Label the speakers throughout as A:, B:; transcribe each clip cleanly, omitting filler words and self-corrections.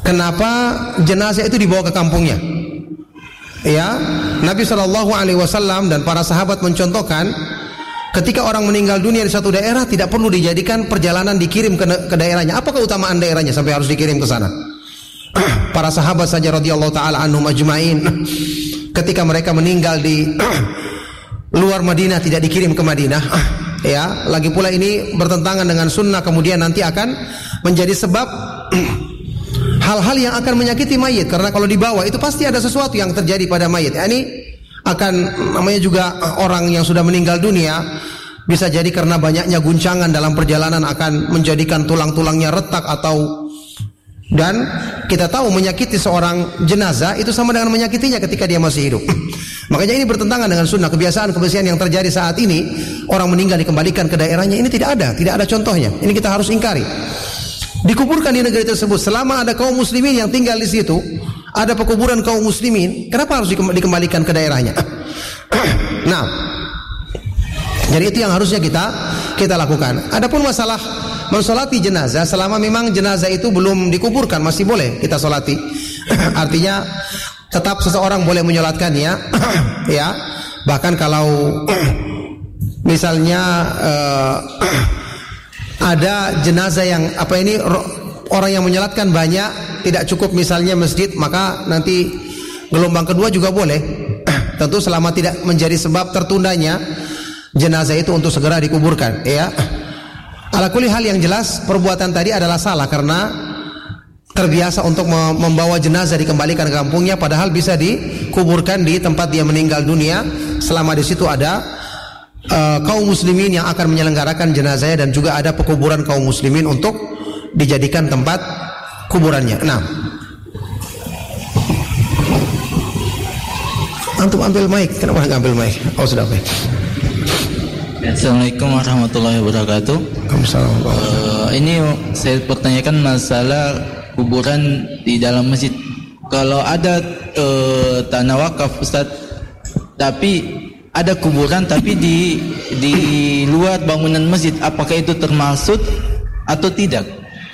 A: kenapa jenazah itu dibawa ke kampungnya. Ya, Nabi SAW dan para sahabat mencontohkan ketika orang meninggal dunia di satu daerah tidak perlu dijadikan perjalanan dikirim ke daerahnya. Apa keutamaan daerahnya sampai harus dikirim ke sana? Para sahabat saja radhiyallahu taala anhum ajmain, ketika mereka meninggal di luar Madinah tidak dikirim ke Madinah. Ya, lagi pula ini bertentangan dengan sunnah, kemudian nanti akan menjadi sebab hal-hal yang akan menyakiti mayit, karena kalau dibawa itu pasti ada sesuatu yang terjadi pada mayit. Ini akan namanya juga orang yang sudah meninggal dunia, bisa jadi karena banyaknya guncangan dalam perjalanan akan menjadikan tulang-tulangnya retak dan kita tahu menyakiti seorang jenazah itu sama dengan menyakitinya ketika dia masih hidup. Makanya ini bertentangan dengan sunnah. Kebiasaan-kebiasaan yang terjadi saat ini, orang meninggal dikembalikan ke daerahnya, ini tidak ada contohnya. Ini kita harus ingkari. Dikuburkan di negeri tersebut, selama ada kaum muslimin yang tinggal di situ, ada pekuburan kaum muslimin, kenapa harus dikembalikan ke daerahnya? Nah, jadi itu yang harusnya kita lakukan. Adapun masalah mensolati jenazah, selama memang jenazah itu belum dikuburkan, masih boleh kita solati. Artinya tetap seseorang boleh menyolatkannya, ya. Bahkan kalau misalnya ada jenazah yang orang yang menyolatkan banyak, tidak cukup misalnya masjid, maka nanti gelombang kedua juga boleh. Tentu selama tidak menjadi sebab tertundanya jenazah itu untuk segera dikuburkan, ya. Ala kulli hal, yang jelas perbuatan tadi adalah salah karena terbiasa untuk membawa jenazah dikembalikan ke kampungnya, padahal bisa dikuburkan di tempat dia meninggal dunia selama di situ ada kaum muslimin yang akan menyelenggarakan jenazahnya dan juga ada pekuburan kaum muslimin untuk dijadikan tempat kuburannya. Nah, antum ambil mic, kenapa nggak ambil mic? Oh, sudah baik.
B: Assalamualaikum warahmatullahi wabarakatuh. Ini saya pertanyakan masalah kuburan di dalam masjid. Kalau ada tanah wakaf, Ustaz, tapi ada kuburan tapi di luar bangunan masjid, apakah itu termaksud atau tidak?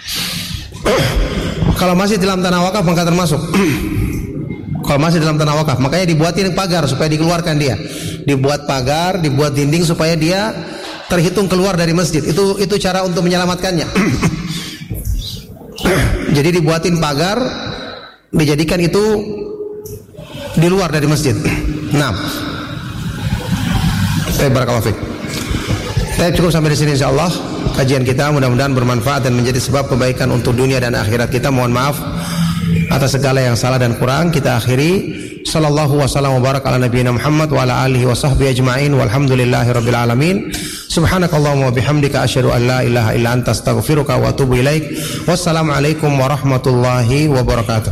A: Kalau masih dalam tanah wakaf maka termasuk. Kalau masih dalam tanah wakaf, makanya dibuatin pagar supaya dikeluarkan dia. Dibuat pagar, dibuat dinding supaya dia terhitung keluar dari masjid. Itu cara untuk menyelamatkannya. Jadi dibuatin pagar, dijadikan itu di luar dari masjid. Nah, barakallahu fiik. Saya cukup sampai di sini insyaallah. Kajian kita mudah-mudahan bermanfaat dan menjadi sebab kebaikan untuk dunia dan akhirat kita. Mohon maaf atas segala yang salah dan kurang. Kita akhiri. Sallallahu wasallam wa barak ala nabiyina Muhammad wa ala alihi wa sahbihi ajma'in walhamdulillahi rabbil alamin. Subhanakallahumma wa bihamdika asyhadu an la ilaha illa anta astaghfiruka wa atubu ilaik. Wassalamualaikum warahmatullahi wabarakatuh.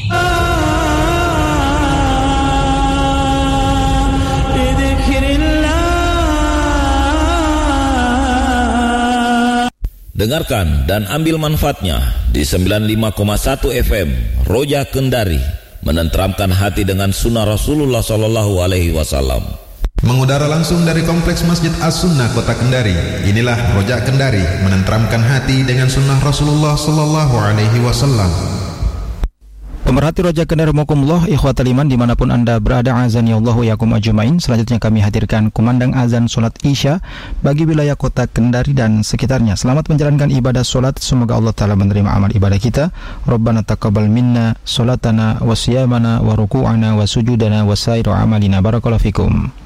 C: Dengarkan dan ambil manfaatnya di 95,1 FM Roja Kendari, menenteramkan hati dengan sunnah Rasulullah Sallallahu Alaihi Wasallam.
D: Mengudara langsung dari Kompleks Masjid As-Sunnah Kota Kendari. Inilah Roja Kendari, menenteramkan hati dengan sunnah Rasulullah Sallallahu Alaihi Wasallam.
E: Pemerhati Roja Kendari Mokumullah, ikhwatal iman dimanapun anda berada, azan ya Allah yakum ajmain. Selanjutnya kami hadirkan kumandang azan solat isya bagi wilayah kota Kendari dan sekitarnya. Selamat menjalankan ibadah solat, semoga Allah Ta'ala menerima amal ibadah kita. Rabbana taqabbal minna solatana wa siyamana wa ruku'ana wa sujudana wa sairu amalina. Barakallahu fikum.